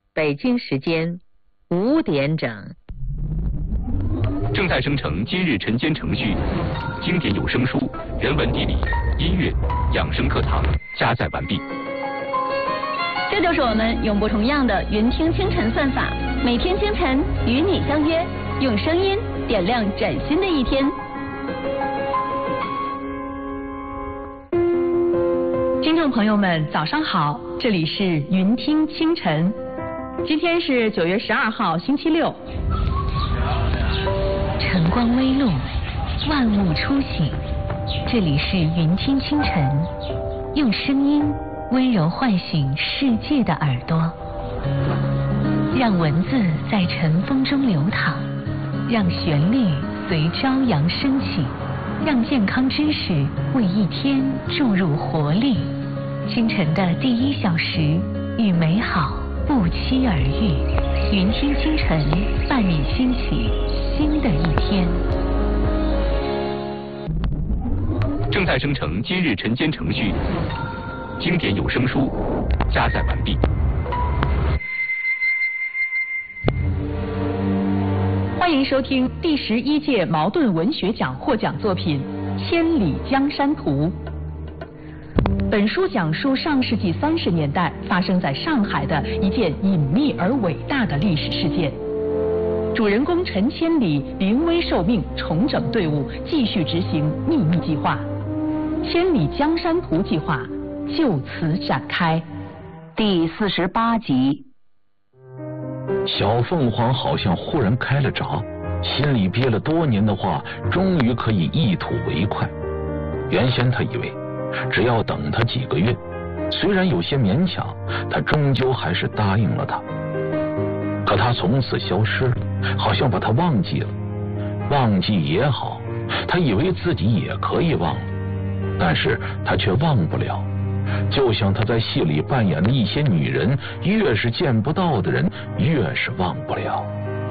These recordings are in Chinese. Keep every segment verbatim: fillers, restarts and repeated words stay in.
北京时间五点整。 正在生成今日晨间程序，经典有声书、人文地理、音乐、养生课堂加载完毕。 这就是我们永不重样的云听清晨算法，每天清晨与你相约，用声音点亮崭新的一天。 听众朋友们，早上好，这里是云听清晨，今天是九月十二号，星期六。 晨光微露，万物初醒，这里是云听清晨，用声音温柔唤醒世界的耳朵，让文字在晨风中流淌，让旋律随朝阳升起，让健康知识为一天注入活力。清晨的第一小时，与美好不期而遇。云听清晨，伴你兴起新的一天。 正在生成今日晨间程序，经典有声书加载完毕。 欢迎收听第十一届茅盾文学奖获奖作品《千里江山图》。本书讲述上世纪三十年代发生在上海的一件隐秘而伟大的历史事件。主人公陈千里临危受命，重整队伍，继续执行秘密计划。千里江山图计划就此展开。 第四十八集。 小凤凰好像忽然开了闸，心里憋了多年的话终于可以一吐为快。原先他以为只要等他几个月，虽然有些勉强，他终究还是答应了他。可他从此消失了，好像把他忘记了。忘记也好，他以为自己也可以忘了，但是他却忘不了。就像他在戏里扮演的一些女人，越是见不到的人，越是忘不了。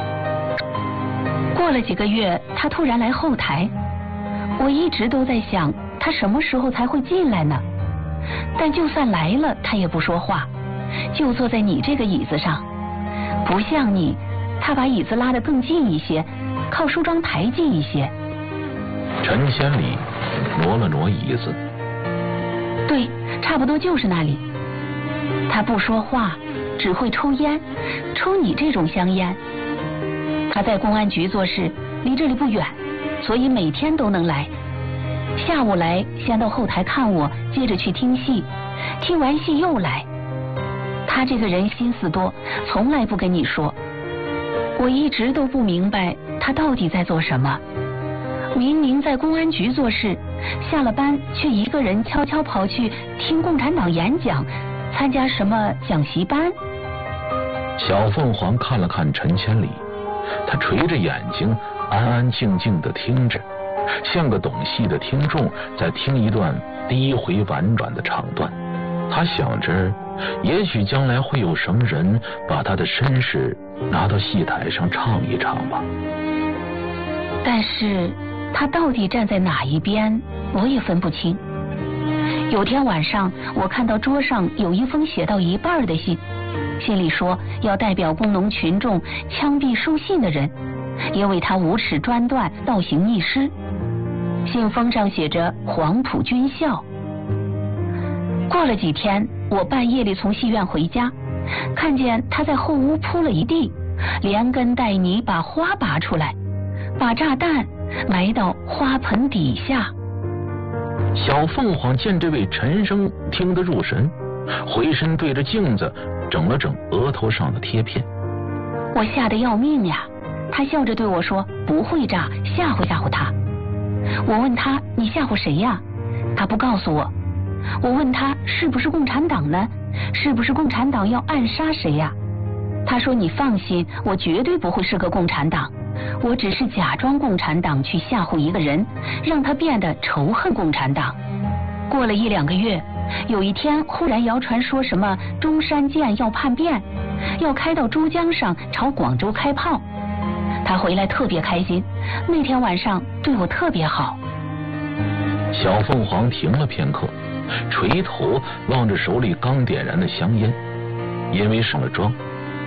过了几个月，他突然来后台，我一直都在想他什么时候才会进来呢？但就算来了，他也不说话，就坐在你这个椅子上。不像你，他把椅子拉得更近一些，靠梳妆台近一些。 陈千里挪了挪椅子。 对，差不多就是那里。他不说话，只会抽烟，抽你这种香烟。他在公安局做事，离这里不远，所以每天都能来。下午来，先到后台看我，接着去听戏，听完戏又来。他这个人心思多，从来不跟你说。我一直都不明白他到底在做什么。明明在公安局做事，下了班却一个人悄悄跑去听共产党演讲，参加什么讲习班。 小凤凰看了看陈千里，他垂着眼睛安安静静地听着，像个懂戏的听众在听一段低回婉转的唱段。他想着，也许将来会有什么人把他的身世拿到戏台上唱一唱吧。 但是他到底站在哪一边，我也分不清。有天晚上，我看到桌上有一封写到一半的信，信里说要代表工农群众枪毙收信的人，因为他无耻专断，倒行逆施。信封上写着黄埔军校。过了几天，我半夜里从戏院回家，看见他在后屋铺了一地，连根带泥把花拔出来，把炸弹埋到花盆底下。 小凤凰见这位陈生听得入神，回身对着镜子整了整额头上的贴片。 我吓得要命呀！他笑着对我说不会炸，吓唬吓唬他。我问他你吓唬谁呀？他不告诉我。我问他是不是共产党呢？是不是共产党要暗杀谁呀？他说你放心，我绝对不会是个共产党，我只是假装共产党去吓唬一个人，让他变得仇恨共产党。过了一两个月，有一天忽然谣传说什么中山舰要叛变，要开到珠江上朝广州开炮。他回来特别开心，那天晚上对我特别好。 小凤凰停了片刻，垂头望着手里刚点燃的香烟，因为上了妆，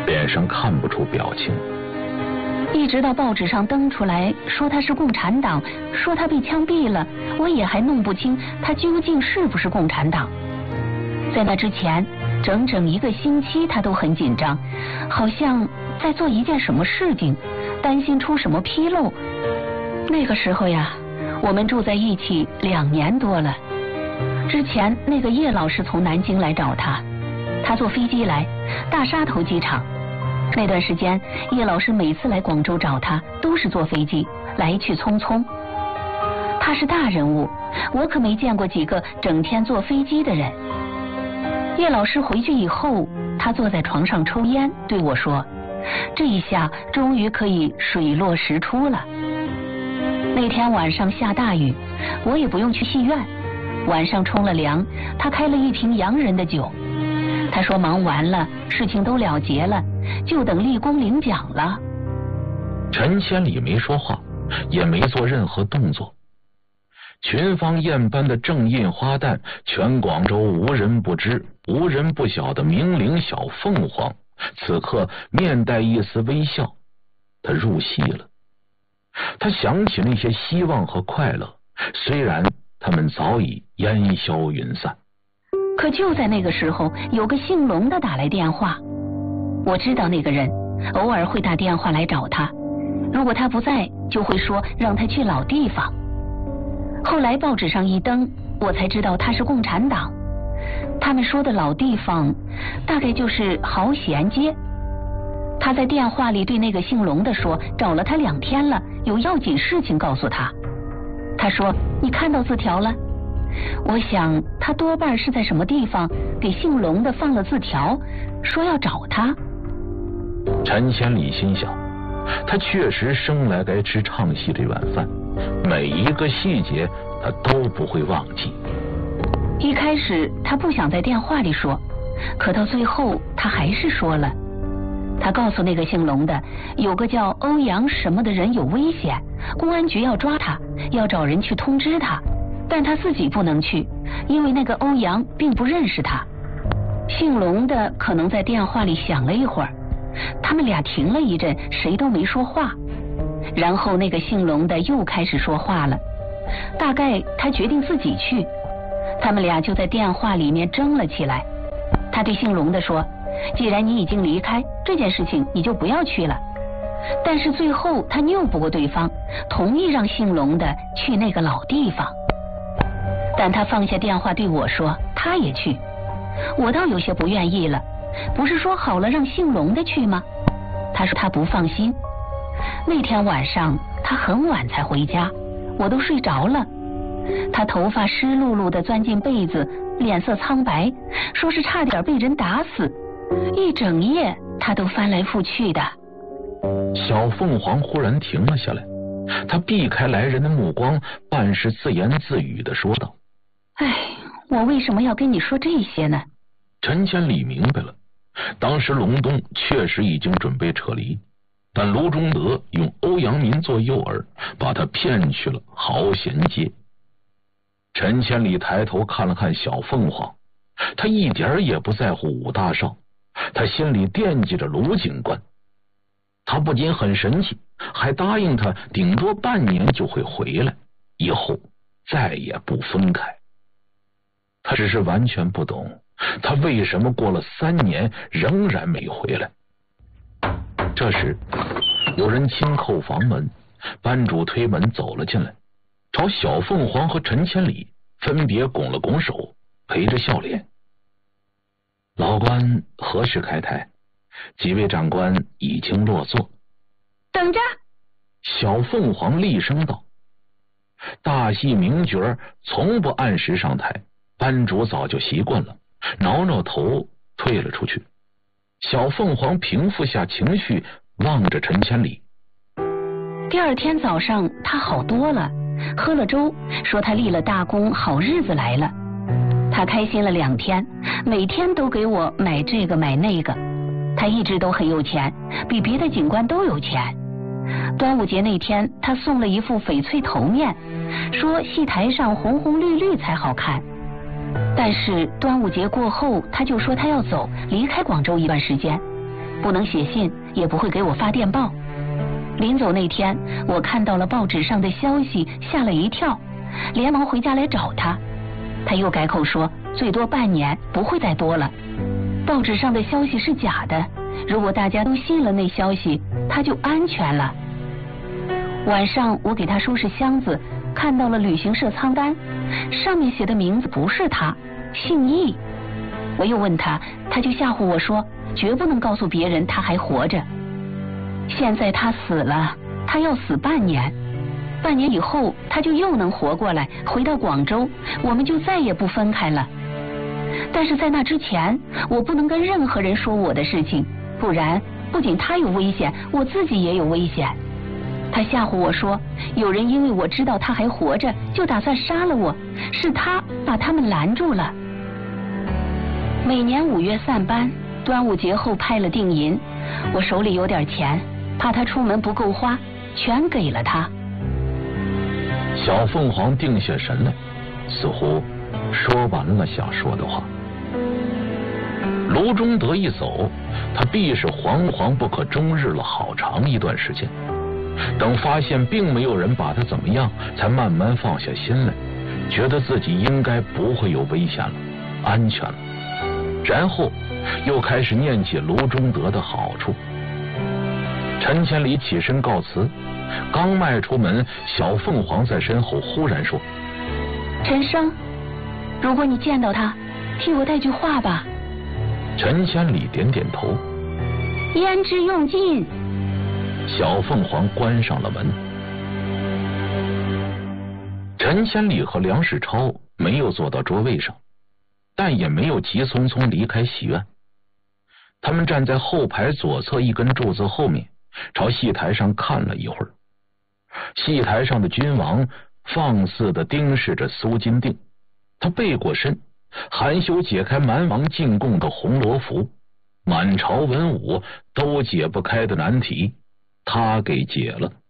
脸上看不出表情。 一直到报纸上登出来说他是共产党，说他被枪毙了，我也还弄不清他究竟是不是共产党。在那之前，整整一个星期他都很紧张，好像在做一件什么事情，担心出什么纰漏。那个时候呀，我们住在一起两年多了。之前那个叶老师从南京来找他，他坐飞机来大沙头机场。那段时间，叶老师每次来广州找他都是坐飞机，来去匆匆。他是大人物，我可没见过几个整天坐飞机的人。叶老师回去以后，他坐在床上抽烟，对我说：“这一下终于可以水落石出了。”那天晚上下大雨，我也不用去戏院，晚上冲了凉，他开了一瓶洋人的酒。他说忙完了，事情都了结了，就等立功领奖了。 陈千里没说话，也没做任何动作。群芳艳般的正印花旦，全广州无人不知、无人不晓的名伶小凤凰，此刻面带一丝微笑。他入戏了。他想起那些希望和快乐，虽然他们早已烟消云散。 可就在那个时候，有个姓龙的打来电话。我知道那个人偶尔会打电话来找他，如果他不在，就会说让他去老地方。后来报纸上一登，我才知道他是共产党。他们说的老地方，大概就是豪贤街。他在电话里对那个姓龙的说，找了他两天了，有要紧事情告诉他。他说：“你看到字条了？”我想他多半是在什么地方给姓龙的放了字条，说要找他。 陈千里心想，他确实生来该吃唱戏这碗饭，每一个细节他都不会忘记。 一开始他不想在电话里说，可到最后他还是说了。他告诉那个姓龙的，有个叫欧阳什么的人有危险，公安局要抓他，要找人去通知他，但他自己不能去，因为那个欧阳并不认识他。姓龙的可能在电话里想了一会儿，他们俩停了一阵，谁都没说话。然后那个姓龙的又开始说话了，大概他决定自己去。他们俩就在电话里面争了起来。他对姓龙的说：“既然你已经离开，这件事情你就不要去了。”但是最后他拗不过对方，同意让姓龙的去那个老地方。但他放下电话对我说他也去。我倒有些不愿意了，不是说好了让姓龙的去吗？他说他不放心。那天晚上他很晚才回家，我都睡着了。他头发湿漉漉的钻进被子，脸色苍白，说是差点被人打死。一整夜他都翻来覆去的。 小凤凰忽然停了下来，他避开来人的目光，半是自言自语地说道：“ 哎，我为什么要跟你说这些呢？” 陈千里明白了，当时隆冬确实已经准备撤离，但卢中德用欧阳民做诱饵，把他骗去了豪贤街。陈千里抬头看了看小凤凰，他一点也不在乎武大少，他心里惦记着卢警官。他不仅很神气，还答应他顶多半年就会回来，以后再也不分开。他只是完全不懂，他为什么过了三年仍然没回来。这时有人轻叩房门，班主推门走了进来，朝小凤凰和陈千里分别拱了拱手，陪着笑脸。老官何时开台？几位长官已经落座。 等着！ 小凤凰厉声道。大戏名角从不按时上台，班主早就习惯了，挠挠头退了出去。小凤凰平复下情绪，望着陈千里。 第二天早上他好多了，喝了粥，说他立了大功，好日子来了。他开心了两天，每天都给我买这个买那个。他一直都很有钱，比别的警官都有钱。端午节那天，他送了一副翡翠头面，说戏台上红红绿绿才好看。但是端午节过后，他就说他要走，离开广州一段时间。 不能写信，也不会给我发电报。临走那天，我看到了报纸上的消息，吓了一跳，连忙回家来找他。他又改口说最多半年，不会再多了。报纸上的消息是假的，如果大家都信了那消息，他就安全了。晚上我给他收拾箱子，看到了旅行社仓单，上面写的名字不是他，姓易。我又问他，他就吓唬我说绝不能告诉别人他还活着。现在他死了，他要死半年，半年以后他就又能活过来，回到广州，我们就再也不分开了。但是在那之前，我不能跟任何人说我的事情，不然不仅他有危险，我自己也有危险。他吓唬我说有人因为我知道他还活着，就打算杀了我，是他把他们拦住了。每年五月散班，端午节后派了定银，我手里有点钱，怕他出门不够花，全给了他。 小凤凰定下神来，似乎说完了想说的话。卢中德一走，他必是惶惶不可终日了好长一段时间。等发现并没有人把他怎么样，才慢慢放下心来，觉得自己应该不会有危险了，安全了。然后又开始念起卢中德的好处。陈千里起身告辞，刚迈出门，小凤凰在身后忽然说： 陈生，如果你见到他，替我带句话吧。 陈千里点点头。 胭脂用尽。 小凤凰关上了门。陈千里和梁世超没有坐到桌位上，但也没有急匆匆离开戏院。他们站在后排左侧一根柱子后面，朝戏台上看了一会儿。戏台上的君王放肆地盯视着苏金定，他背过身，含羞解开蛮王进贡的红罗服，满朝文武都解不开的难题，他给解了。